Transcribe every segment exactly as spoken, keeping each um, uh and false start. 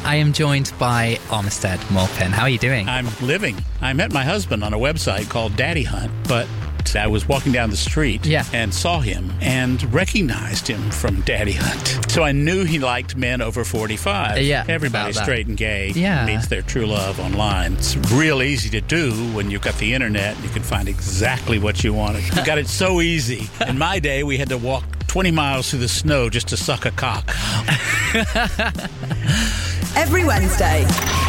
I am joined by Armistead Maupin. How are you doing? I'm living. I met my husband on a website called Daddy Hunt, but I was walking down the street yeah. and saw him and recognized him from Daddy Hunt. So I knew he liked men over forty-five. Yeah, Everybody straight and gay yeah. meets their true love online. It's real easy to do when you've got the internet. You can find exactly what you want. You got it so easy. In my day, we had to walk twenty miles through the snow just to suck a cock. Every Wednesday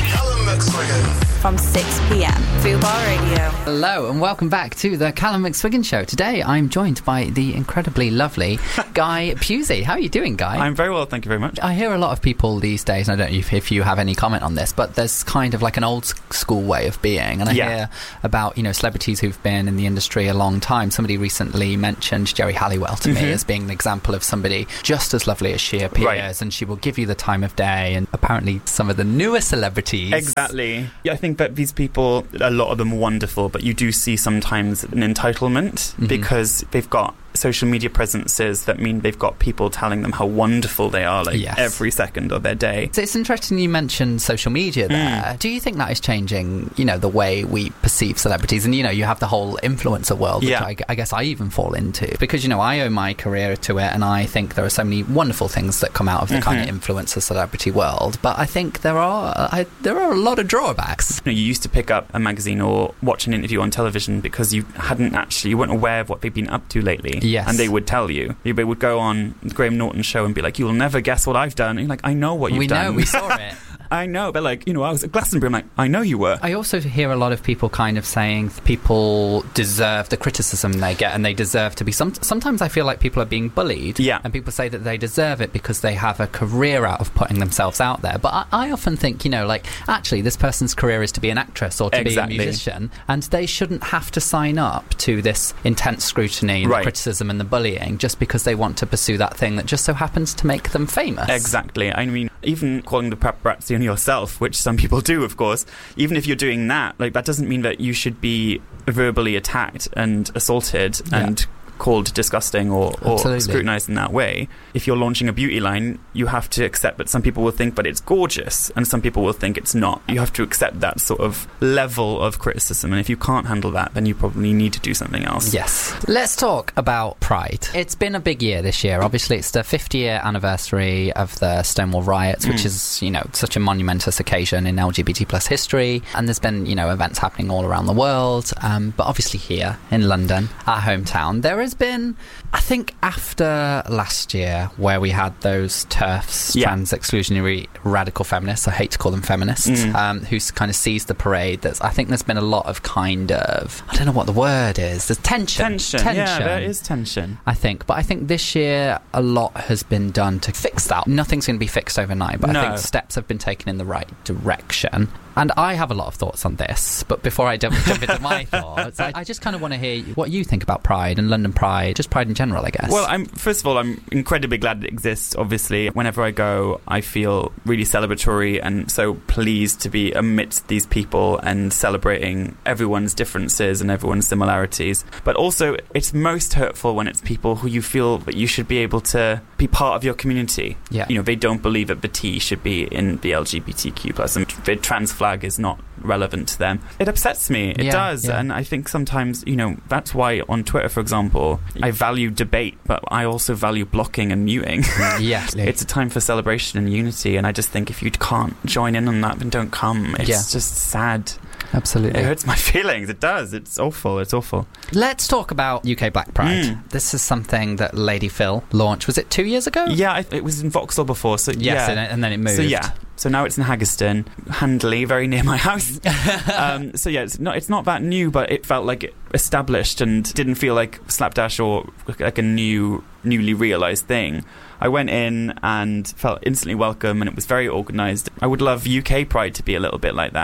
from six p.m. Fubar Radio. Hello and welcome back to the Callum McSwiggan Show. Today I'm joined by the incredibly lovely Guy Pusey. How are you doing, Guy? I'm very well, thank you very much. I hear a lot of people these days, and I don't know if, if you have any comment on this, but there's kind of like an old school way of being, and I yeah. hear about, you know, celebrities who've been in the industry a long time. Somebody recently mentioned Jerry Halliwell to mm-hmm. me as being an example of somebody just as lovely as she appears, right. and she will give you the time of day, and apparently some of the newer celebrities. Exactly. Yeah, I think that these people, a lot of them are wonderful, but you do see sometimes an entitlement mm-hmm. because they've got social media presences that mean they've got people telling them how wonderful they are, like yes. every second of their day. So it's interesting you mentioned social media there. Mm. Do you think that is changing, you know, the way we perceive celebrities? And, you know, you have the whole influencer world, which yeah. I, I guess I even fall into. Because, you know, I owe my career to it, and I think there are so many wonderful things that come out of the mm-hmm. kind of influencer celebrity world. But I think there are I, there are a lot of drawbacks. You know, you used to pick up a magazine or watch an interview on television because you hadn't actually, you weren't aware of what they've been up to lately. Yes. And they would tell you. They would go on the Graham Norton show and be like, you'll never guess what I've done. And you're like, I know what you've we done. We know, we saw it. I know, but like, you know, I was at Glastonbury, I'm like, I know you were. I also hear a lot of people kind of saying people deserve the criticism they get, and they deserve to be... Some, sometimes I feel like people are being bullied, yeah. and people say that they deserve it because they have a career out of putting themselves out there. But I, I often think, you know, like, actually, this person's career is to be an actress or to exactly. be a musician, and they shouldn't have to sign up to this intense scrutiny, right. the criticism and the bullying just because they want to pursue that thing that just so happens to make them famous. Exactly. I mean, even calling the paparazzi on yourself, which some people do, of course, even if you're doing that, like, that doesn't mean that you should be verbally attacked and assaulted yeah. and called disgusting or, or Absolutely. scrutinised in that way. If you're launching a beauty line, you have to accept that some people will think but it's gorgeous and some people will think it's not. You have to accept that sort of level of criticism, and if you can't handle that, then you probably need to do something else. Yes. Let's talk about Pride. It's been a big year this year. Obviously, it's the fifty-year anniversary of the Stonewall riots, which mm. is, you know, such a monumentous occasion in L G B T plus history, and there's been, you know, events happening all around the world, um, but obviously here in London, our hometown, there is been, I think, after last year where we had those TERFs, yeah. trans exclusionary radical feminists, I hate to call them feminists, mm. um, who kind of seized the parade. That's, I think there's been a lot of kind of, I don't know what the word is, there's tension. Tension, tension. Yeah, there is tension. I think, but I think this year a lot has been done to fix that. Nothing's going to be fixed overnight, but no. I think steps have been taken in the right direction. And I have a lot of thoughts on this, but before I jump, jump into my thoughts, I, I just kind of want to hear what you think about Pride and London Pride, just Pride in general, I guess. Well, I'm first of all, I'm incredibly glad it exists, obviously. Whenever I go, I feel really celebratory and so pleased to be amidst these people and celebrating everyone's differences and everyone's similarities. But also, it's most hurtful when it's people who you feel that you should be able to be part of your community. Yeah. You know, they don't believe that the T should be in the L G B T Q plus, and the trans flag is not relevant to them. It upsets me. It yeah, does. Yeah. And I think sometimes, you know, that's why on Twitter, for example, I value debate, but I also value blocking and muting. Yeah. It's a time for celebration and unity, and I just think if you can't join in on that, then don't come. It's yeah. just sad. Absolutely. It hurts my feelings. It does. It's awful. It's awful. Let's talk about U K Black Pride. Mm. This is something that Lady Phil launched. Was it two years ago? Yeah, I, it was in Vauxhall before. So yes, yeah. and, and then it moved. So yeah. So now it's in Haggerston, Handley, very near my house. um, so yeah, it's not it's not that new, but it felt like it established and didn't feel like slapdash or like a new, newly realised thing. I went in and felt instantly welcome, and it was very organised. I would love U K Pride to be a little bit like that.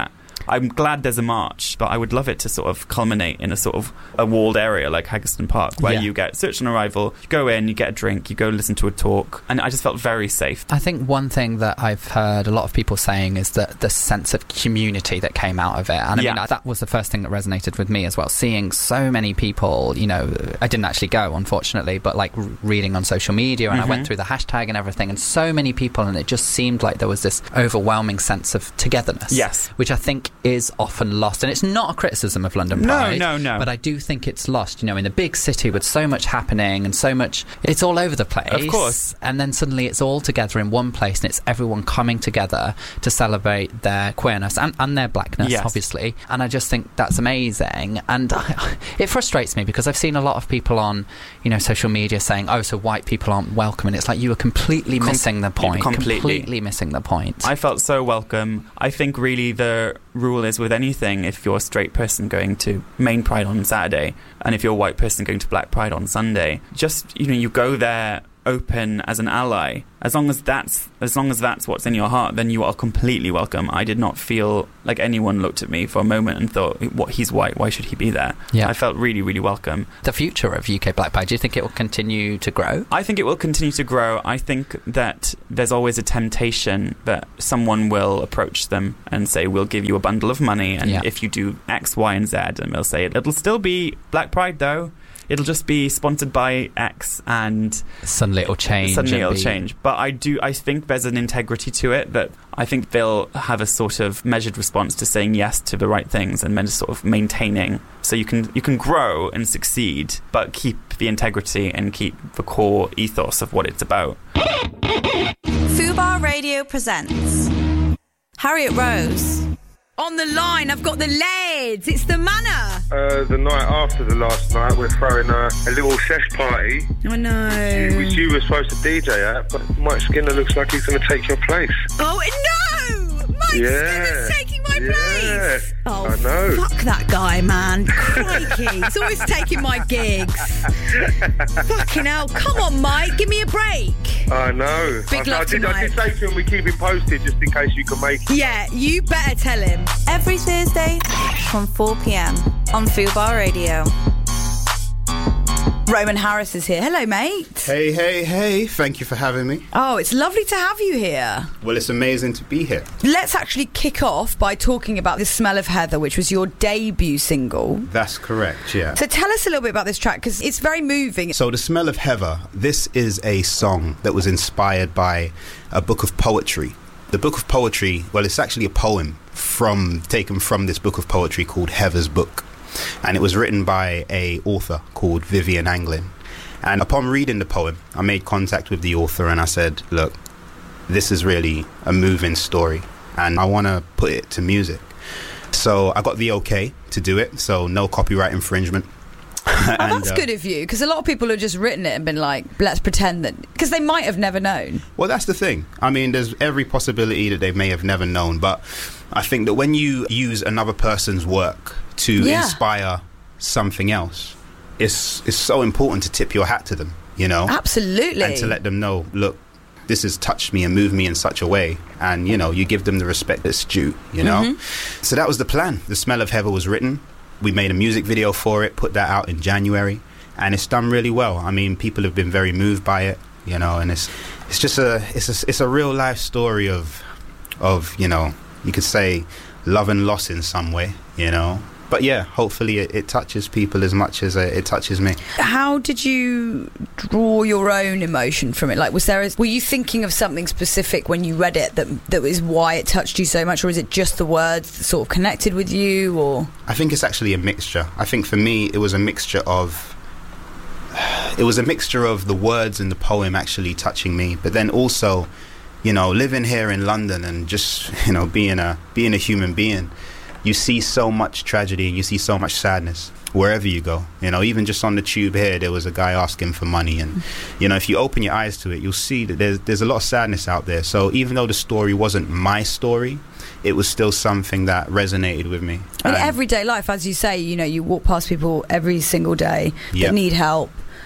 I'm glad there's a march, but I would love it to sort of culminate in a sort of a walled area like Haggerston Park, where yeah. you get search on arrival, you go in, you get a drink, you go listen to a talk, and I just felt very safe. I think one thing that I've heard a lot of people saying is that the sense of community that came out of it, and I yeah. mean that was the first thing that resonated with me as well, seeing so many people, you know, I didn't actually go unfortunately, but like reading on social media, and mm-hmm. I went through the hashtag and everything, and so many people, and it just seemed like there was this overwhelming sense of togetherness, yes, which I think is often lost. And it's not a criticism of London Pride, no, no, no, but I do think it's lost, you know, in the big city with so much happening and so much, it's all over the place, of course, and then suddenly it's all together in one place, and it's everyone coming together to celebrate their queerness and, and their blackness, yes. obviously, and I just think that's amazing. And I, it frustrates me because I've seen a lot of people on, you know, social media saying, oh, so white people aren't welcome, and it's like you are completely Com- missing the point, completely. completely missing the point. I felt so welcome. I think really the rule is with anything, if you're a straight person going to Main Pride on Saturday, and if you're a white person going to Black Pride on Sunday, just, you know, you go there open as an ally. As long as that's as long as that's what's in your heart, then you are completely welcome. I did not feel like anyone looked at me for a moment and thought, what, he's white, why should he be there? Yeah. I felt really, really welcome. The future of U K Black Pride, do you think it will continue to grow? I think it will continue to grow. I think that there's always a temptation that someone will approach them and say, we'll give you a bundle of money, and yeah. if you do X, Y, and Z, and they'll say, it'll still be Black Pride though. It'll just be sponsored by X, and suddenly it'll change. Suddenly it'll be... change. But I do. I think there's an integrity to it that I think they'll have a sort of measured response to saying yes to the right things, and then sort of maintaining. So you can you can grow and succeed, but keep the integrity and keep the core ethos of what it's about. Fubar Radio presents Harriet Rose. On the line, I've got the leads. It's the Manor. Uh, the night after the last night, we're throwing a, a little sesh party. I know. Which you were supposed to D J at, but Mike Skinner looks like he's going to take your place. Oh, no! Mike yeah. Skinner's taking my yeah. place. Oh, I know. Fuck that guy, man. Crikey. He's always taking my gigs. Fucking hell. Come on, Mike. Give me a break. I know. Big I, love I, did, to I did say to him we keep him posted just in case you can make it. Yeah, you better tell him. Every Thursday from four p.m. on Fubar Radio. Roman Harris is here. Hello, mate. Hey, hey, hey. Thank you for having me. Oh, it's lovely to have you here. Well, it's amazing to be here. Let's actually kick off by talking about The Smell of Heather, which was your debut single. That's correct, yeah. So tell us a little bit about this track, because it's very moving. So The Smell of Heather, this is a song that was inspired by a book of poetry. The book of poetry, well, it's actually a poem from taken from this book of poetry called Heather's Book. And it was written by a author called Vivian Anglin. And upon reading the poem, I made contact with the author and I said, look, this is really a moving story and I want to put it to music. So I got the okay to do it, so no copyright infringement. Oh, and, that's uh, good of you, because a lot of people have just written it and been like, let's pretend that, because they might have never known. Well, that's the thing. I mean, there's every possibility that they may have never known, but I think that when you use another person's work to yeah. inspire something else, it's it's so important to tip your hat to them, you know? Absolutely. And to let them know, look, this has touched me and moved me in such a way, and, you know, you give them the respect that's due, you know? Mm-hmm. So that was the plan. The Smell of Heather was written. We made a music video for it, put that out in January, and it's done really well. I mean, people have been very moved by it, you know, and it's it's just a it's a, it's a real life story of of, you know, you could say love and loss in some way, you know. But yeah, hopefully it, it touches people as much as uh, it touches me. How did you draw your own emotion from it? Like, was there a, were you thinking of something specific when you read it that that was why it touched you so much, or is it just the words that sort of connected with you? Or I think it's actually a mixture. I think for me it was a mixture of it was a mixture of the words in the poem actually touching me, but then also, you know, living here in London and just, you know, being a being a human being. You see so much tragedy and you see so much sadness wherever you go. You know, even just on the tube here, there was a guy asking for money. And, you know, if you open your eyes to it, you'll see that there's, there's a lot of sadness out there. So even though the story wasn't my story, it was still something that resonated with me. In everyday life, as you say, you know, you walk past people every single day that yep. need help.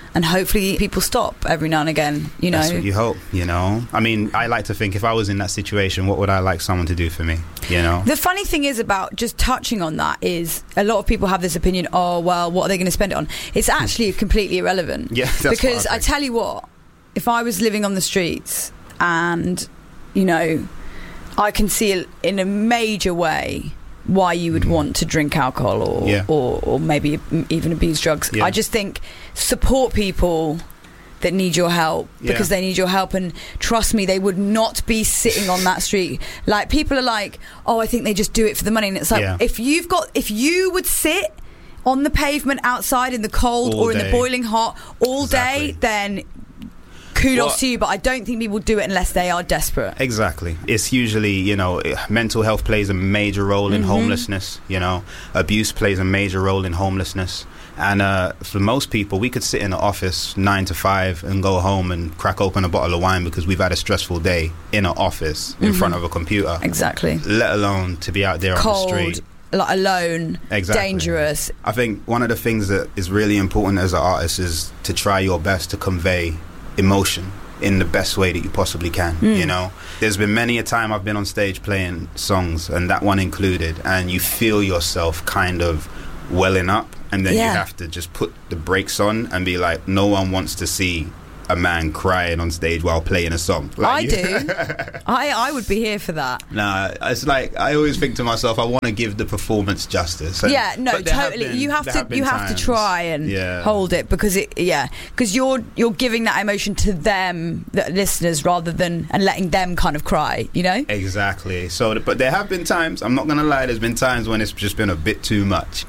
and hopefully people stop every now and again, you know. That's what you hope, you know. I mean, I like to think if I was in that situation, what would I like someone to do for me, you know? The funny thing is about just touching on that is a lot of people have this opinion, oh, well, what are they going to spend it on? It's actually completely irrelevant. Yeah, that's because what I I tell you what, if I was living on the streets and, you know, I can see in a major way why you would mm. want to drink alcohol or, yeah. or or maybe even abuse drugs. Yeah. I just think support people that need your help yeah. because they need your help, and trust me, they would not be sitting on that street. Like, people are like, oh, I think they just do it for the money, and it's like, yeah. if you've got if you would sit on the pavement outside in the cold all or in day. the boiling hot all exactly. day, then kudos well, to you, but I don't think people do it unless they are desperate. Exactly. It's usually, you know, mental health plays a major role in mm-hmm. homelessness, you know. Abuse plays a major role in homelessness. And uh, for most people, we could sit in the office nine to five and go home and crack open a bottle of wine because we've had a stressful day in an office in mm-hmm. front of a computer. Exactly. Let alone to be out there Cold, on the street. Like alone, exactly. dangerous. I think one of the things that is really important as an artist is to try your best to convey emotion in the best way that you possibly can, mm. you know. There's been many a time I've been on stage playing songs, and that one included, and you feel yourself kind of welling up, and then yeah. you have to just put the brakes on and be like, no one wants to see a man crying on stage while playing a song. Like, I do. I, I would be here for that. Nah, it's like, I always think to myself, I want to give the performance justice. And, yeah, no, totally. Have been, you have to have you have times. to try and yeah. hold it, because it yeah, because you're you're giving that emotion to them, the listeners, rather than and letting them kind of cry, you know? Exactly. So, but there have been times, I'm not going to lie, there's been times when it's just been a bit too much.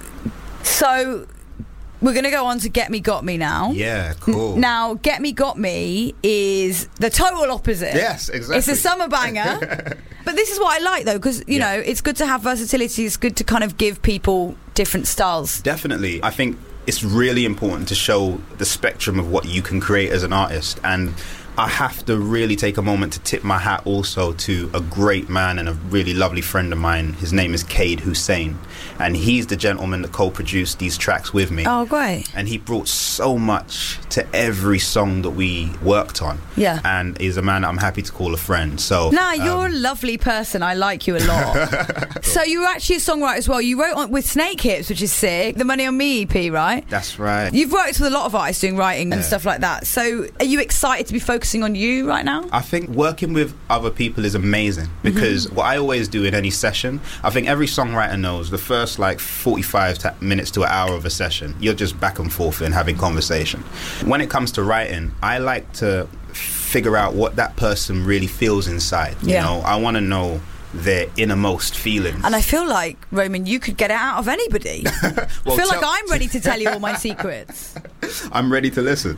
So we're going to go on to Get Me Got Me now. Yeah, cool. Now, Get Me Got Me is the total opposite. Yes, exactly. It's a summer banger. But this is what I like, though, because, you yeah. know, it's good to have versatility. It's good to kind of give people different styles. Definitely. I think it's really important to show the spectrum of what you can create as an artist. And I have to really take a moment to tip my hat also to a great man and a really lovely friend of mine. His name is Cade Hussein, and he's the gentleman that co-produced these tracks with me. Oh, great. And he brought so much to every song that we worked on. Yeah. And he's a man that I'm happy to call a friend. So Nah, you're um, a lovely person. I like you a lot. So you were actually a songwriter as well. You wrote on, with Snake Hips, which is sick, the Money on Me E P, right? That's right. You've worked with a lot of artists doing writing yeah. and stuff like that. So are you excited to be focusing on you right now? I think working with other people is amazing, because mm-hmm. what I always do in any session, I think every songwriter knows the first like forty-five ta- minutes to an hour of a session, you're just back and forth and having conversation. When it comes to writing, I like to figure out what that person really feels inside. You yeah. know, I want to know their innermost feelings. And I feel like, Roman, you could get it out of anybody. well, I feel tell- like I'm ready to tell you all my secrets. I'm ready to listen.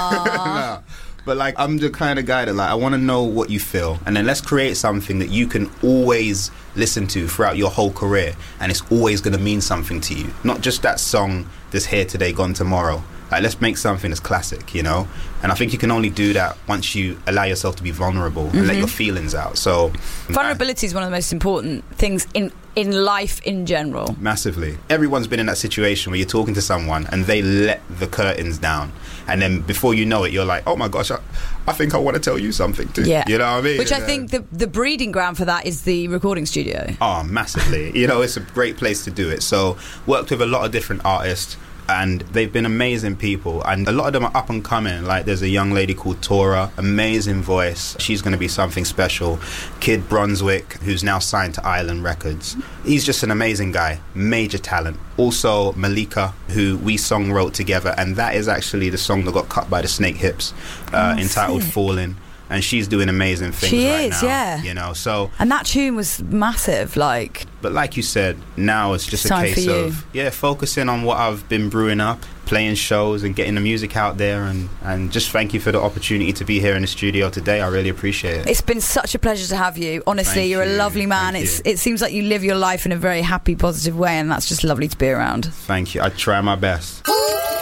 Aww. no. But like, I'm the kind of guy that like, I want to know what you feel, and then let's create something that you can always listen to throughout your whole career, and it's always going to mean something to you. Not just that song that's here today, gone tomorrow. Like, let's make something that's classic, you know? And I think you can only do that once you allow yourself to be vulnerable and mm-hmm. let your feelings out. So vulnerability I, is one of the most important things in in life in general. Massively. Everyone's been in that situation where you're talking to someone and they let the curtains down, and then before you know it, you're like, oh my gosh, I, I think I want to tell you something too. Yeah. You know what I mean? Which I and, think uh, the the breeding ground for that is the recording studio. Oh, massively. You know, it's a great place to do it. So worked with a lot of different artists, and they've been amazing people, and a lot of them are up and coming. Like, there's a young lady called Tora, amazing voice, she's going to be something special. Kid Brunswick, who's now signed to Island Records, he's just an amazing guy, major talent. Also Malika, who we song wrote together, and that is actually the song that got cut by the Snake Hips, uh, oh, entitled sick. Falling. And she's doing amazing things she right is, now. yeah. You know, so. And that tune was massive, like. But like you said, now it's just It's a time case for you. of yeah, focusing on what I've been brewing up, playing shows and getting the music out there, and, and just thank you for the opportunity to be here in the studio today. I really appreciate it. It's been such a pleasure to have you. Honestly, Thank you're you. a lovely man. Thank It's you. it seems like you live your life in a very happy, positive way, and that's just lovely to be around. Thank you. I try my best.